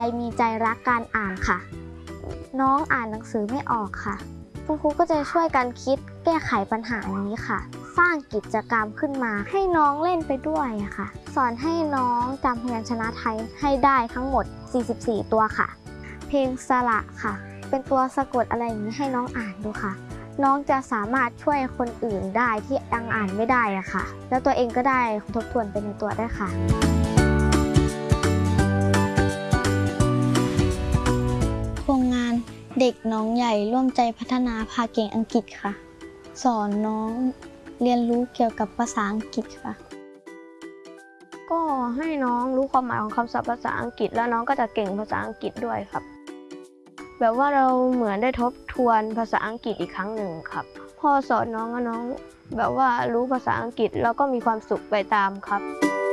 มีใจรักการอ่านค่ะน้องอ่านหนังสือไม่ออกค่ะคุณครูก็จะช่วยกันคิดแก้ไขปัญหานี้ค่ะสร้างกิจกรรมขึ้นมาให้น้องเล่นไปด้วยค่ะสอนให้น้องจำพยัญชนะไทยให้ได้ทั้งหมด44ตัวค่ะเพลงสระค่ะเป็นตัวสะกดอะไรอย่างนี้ให้น้องอ่านดูค่ะน้องจะสามารถช่วยคนอื่นได้ที่ยังอ่านไม่ได้อะค่ะแล้วตัวเองก็ได้ทบทวนไปในตัวได้ค่ะโครงงานเด็กน้องใหญ่ร่วมใจพัฒนาพาเก่งอังกฤษค่ะสอนน้องเรียนรู้เกี่ยวกับภาษาอังกฤษค่ะก็ให้น้องรู้ความหมายของคำศัพท์ภาษาอังกฤษแล้วน้องก็จะเก่งภาษาอังกฤษด้วยครับแบบว่าเราเหมือนได้ทบทวนภาษาอังกฤษอีกครั้งหนึ่งครับพอสอนน้องน้องแบบว่ารู้ภาษาอังกฤษแล้วก็มีความสุขไปตามครับ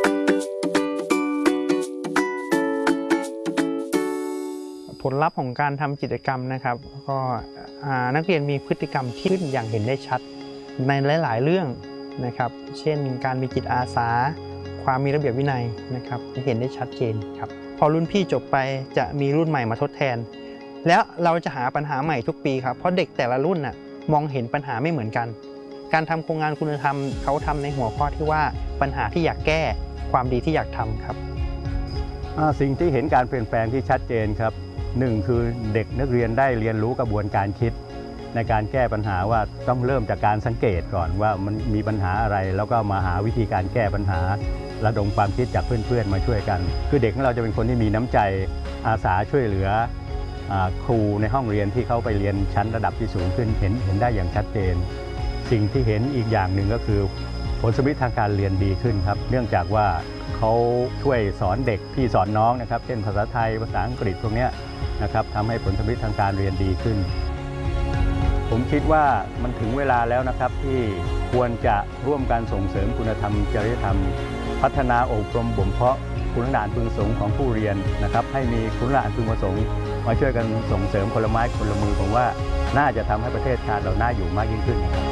ผลลัพธ์ของการทำกิจกรรมนะครับก็นักเรียนมีพฤติกรรมที่ขึ้นอย่างเห็นได้ชัดในหลายๆเรื่องนะครับเช่นการมีจิตอาสาความมีระเบียบวินัยนะครับเห็นได้ชัดเจนครับพอรุ่นพี่จบไปจะมีรุ่นใหม่มาทดแทนแล้วเราจะหาปัญหาใหม่ทุกปีครับเพราะเด็กแต่ละรุ่นน่ะมองเห็นปัญหาไม่เหมือนกันการทำโครงงานคุณธรรมเขาทำในหัวข้อที่ว่าปัญหาที่อยากแก้ความดีที่อยากทำครับสิ่งที่เห็นการเปลี่ยนแปลงที่ชัดเจนครับหนึ่งคือเด็กนักเรียนได้เรียนรู้กระบวนการคิดในการแก้ปัญหาว่าต้องเริ่มจากการสังเกตก่อนว่ามันมีปัญหาอะไรแล้วก็มาหาวิธีการแก้ปัญหาระดมความคิดจากเพื่อนๆมาช่วยกันคือเด็กของเราจะเป็นคนที่มีน้ำใจอาสาช่วยเหลือครูในห้องเรียนที่เขาไปเรียนชั้นระดับที่สูงขึ้นเห็นได้อย่างชัดเจนสิ่งที่เห็นอีกอย่างหนึ่งก็คือผลสำเร็จทางการเรียนดีขึ้นครับเนื่องจากว่าเขาช่วยสอนเด็กพี่สอนน้องนะครับเช่นภาษาไทยภาษาอังกฤษพวกนี้นะครับทำให้ผลสำเร็จทางการเรียนดีขึ้นผมคิดว่ามันถึงเวลาแล้วนะครับที่ควรจะร่วมกันส่งเสริมคุณธรรมจริยธรรมพัฒนาอบรมบ่มเพาะคุณลักษณะพึงประสงค์ของผู้เรียนนะครับให้มีคุณลักษณะพึงประสงค์มาช่วยกันส่งเสริมคนละไม้คนละมือผมว่าน่าจะทำให้ประเทศชาติเราน่าอยู่มากยิ่งขึ้น